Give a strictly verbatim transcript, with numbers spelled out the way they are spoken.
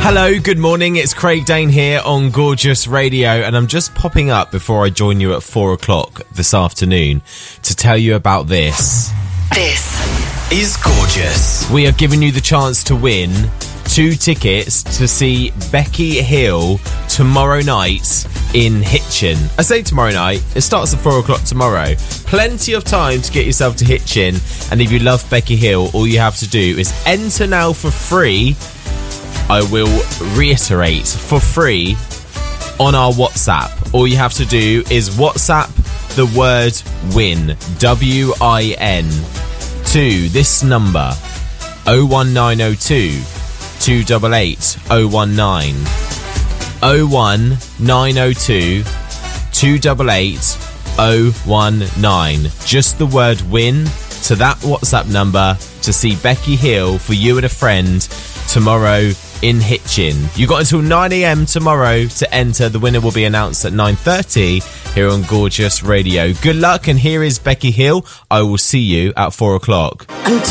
Hello, good morning, it's Craig Dane here on Gorgeous Radio, and I'm just popping up before I join you at four o'clock this afternoon to tell you about this. This is Gorgeous. We are giving you the chance to win two tickets to see Becky Hill tomorrow night in Hitchin. I say tomorrow night, it starts at four o'clock tomorrow. Plenty of time to get yourself to Hitchin, and if you love Becky Hill, all you have to do is enter now for free. I will reiterate, for free on our WhatsApp. All you have to do is WhatsApp the word win, W I N, to this number, oh one nine oh two, two eight eight, oh one nine, oh one nine oh two, two eight eight, oh one nine. Just the word win to that WhatsApp number to see Becky Hill for you and a friend tomorrow in Hitchin. You got until nine a.m. tomorrow to enter. The winner will be announced at nine thirty here on Gorgeous Radio. Good luck, and here is Becky Hill. I will see you at four o'clock. Until